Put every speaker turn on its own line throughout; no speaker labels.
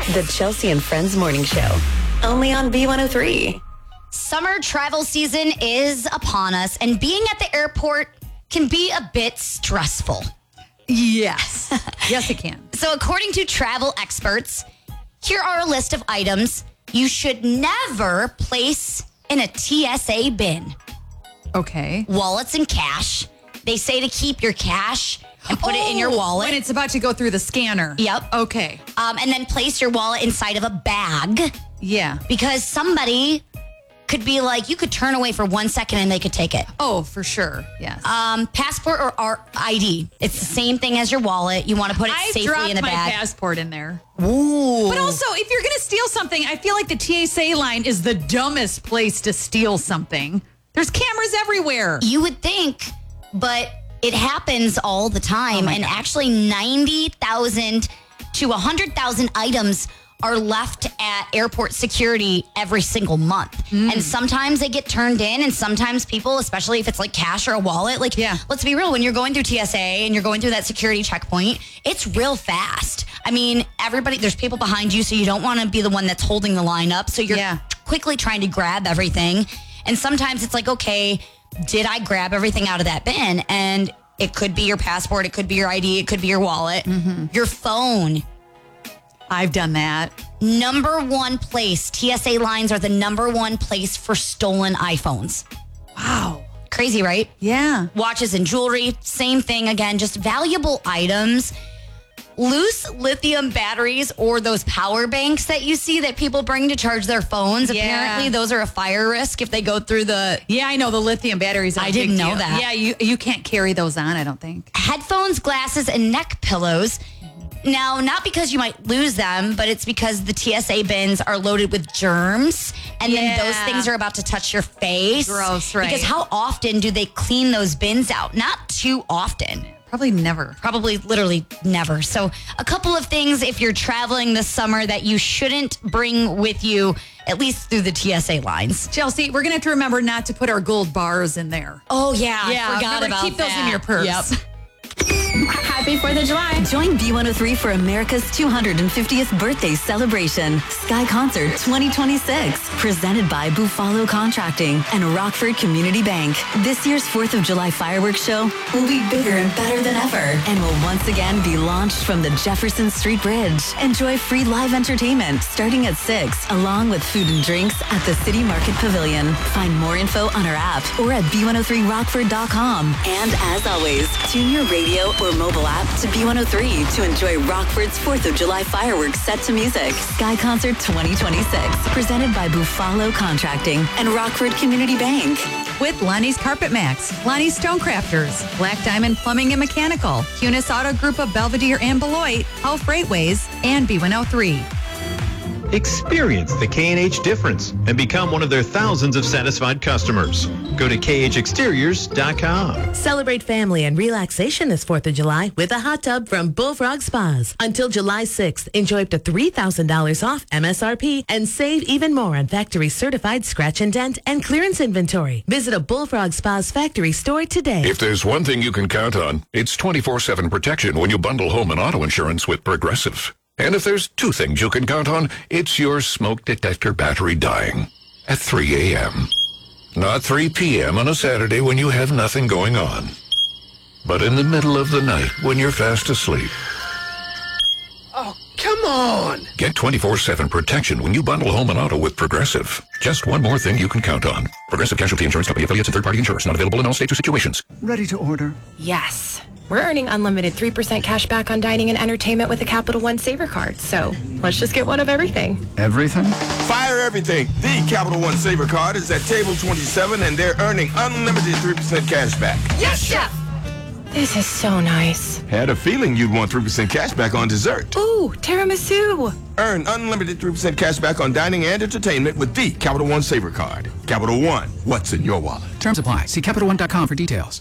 The Chelsea and Friends Morning Show. Only on B103.
Summer travel season is upon us, and being at the airport can be a bit stressful.
Yes. Yes, it can.
So according to travel experts, here are a list of items you should never place in a TSA bin.
Okay.
Wallets and cash. They say to keep your cash and put it in your wallet.
When it's about to go through the scanner.
Yep.
Okay.
And then place your wallet inside of a bag.
Yeah.
Because somebody could be like, you could turn away for 1 second and they could take it.
Oh, for sure. Yes.
Passport or ID. It's the same thing as your wallet. You want to put it safely in the bag.
I dropped my passport in there.
Ooh.
But also, if you're going to steal something, I feel like the TSA line is the dumbest place to steal something. There's cameras everywhere.
You would think, but it happens all the time. And actually 90,000 to 100,000 items are left at airport security every single month. And sometimes they get turned in, and sometimes people, especially if it's like cash or a wallet, like, let's be real, when you're going through TSA and you're going through that security checkpoint, it's real fast. I mean, there's people behind you, so you don't want to be the one that's holding the line up. So you're quickly trying to grab everything. And sometimes it's like, okay, did I grab everything out of that bin? And it could be your passport, it could be your ID, it could be your wallet, your phone.
I've done that.
Number one place. TSA lines are the number one place for stolen iPhones.
Wow.
Crazy, right?
Yeah.
Watches and jewelry, same thing again, just valuable items. Loose lithium batteries or those power banks that you see that people bring to charge their phones.
Yeah.
Apparently, those are a fire risk if they go through the...
Yeah, I know the lithium batteries.
I didn't know that.
Yeah, you can't carry those on, I don't think.
Headphones, glasses, and neck pillows. Now, not because you might lose them, but it's because the TSA bins are loaded with germs, and then those things are about to touch your face.
Gross, right.
Because how often do they clean those bins out? Not too often.
Probably never.
Probably literally never. So a couple of things if you're traveling this summer that you shouldn't bring with you, at least through the TSA lines.
Chelsea, we're going to have to remember not to put our gold bars in there.
Oh, yeah. I forgot
remember
about
to keep those in your purse.
Yep.
Happy 4th of July. Join B103 for America's 250th birthday celebration. Sky Concert 2026. Presented by Buffalo Contracting and Rockford Community Bank. This year's 4th of July fireworks show will be bigger and better than ever and will once again be launched from the Jefferson Street Bridge. Enjoy free live entertainment starting at 6, along with food and drinks at the City Market Pavilion. Find more info on our app or at b103rockford.com. And as always, tune your radio or mobile app to B103 to enjoy Rockford's 4th of July fireworks set to music. Sky Concert 2026. Presented by Buffalo Contracting and Rockford Community Bank.
With Lonnie's Carpet Max, Lonnie's Stonecrafters, Black Diamond Plumbing and Mechanical, Cunis Auto Group of Belvedere and Beloit, Hull Freightways, and B103.
Experience the K&H difference and become one of their thousands of satisfied customers. Go to khexteriors.com.
Celebrate family and relaxation this 4th of July with a hot tub from Bullfrog Spas. Until July 6th, enjoy up to $3,000 off MSRP and save even more on factory certified scratch and dent and clearance inventory. Visit a Bullfrog Spas factory store today.
If there's one thing you can count on, it's 24/7 protection when you bundle home and auto insurance with Progressive. And if there's two things you can count on, it's your smoke detector battery dying at 3 a.m. Not 3 p.m. on a Saturday when you have nothing going on, but in the middle of the night when you're fast asleep.
Oh, come on!
Get 24/7 protection when you bundle home and auto with Progressive. Just one more thing you can count on. Progressive Casualty Insurance Company affiliates and third-party insurers. Not available in all states or situations.
Ready to order?
Yes. We're earning unlimited 3% cash back on dining and entertainment with the Capital One Saver Card. So let's just get one of everything.
Everything?
Fire everything. The Capital One Saver Card is at table 27, and they're earning unlimited 3% cash back.
Yes, Chef! This is so nice.
Had a feeling you'd want 3% cash back on dessert.
Ooh, tiramisu.
Earn unlimited 3% cash back on dining and entertainment with the Capital One Saver Card. Capital One, what's in your wallet?
Terms apply. See CapitalOne.com for details.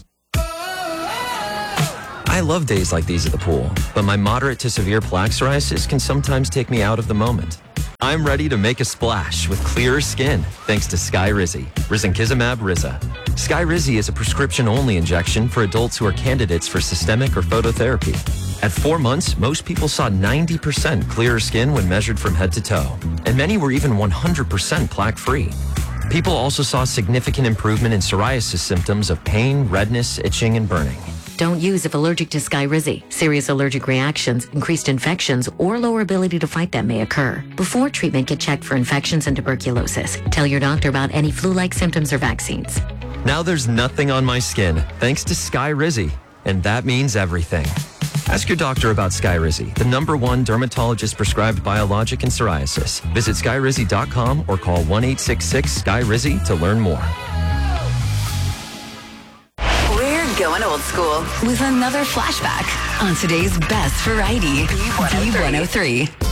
I love days like these at the pool, but my moderate to severe plaque psoriasis can sometimes take me out of the moment. I'm ready to make a splash with clearer skin thanks to Skyrizi, risankizumab Riza. Skyrizi is a prescription-only injection for adults who are candidates for systemic or phototherapy. At 4 months, most people saw 90% clearer skin when measured from head to toe, and many were even 100% plaque-free. People also saw significant improvement in psoriasis symptoms of pain, redness, itching, and burning.
Don't use if allergic to Skyrizi. Serious allergic reactions, increased infections, or lower ability to fight them may occur. Before treatment, get checked for infections and tuberculosis. Tell your doctor about any flu-like symptoms or vaccines.
Now there's nothing on my skin thanks to Skyrizi, and that means everything. Ask your doctor about Skyrizi, the #1 dermatologist-prescribed biologic in psoriasis. Visit Skyrizi.com or call 1-866-SKY-RIZZI to learn more.
We're going old school with another flashback on today's best variety, B103.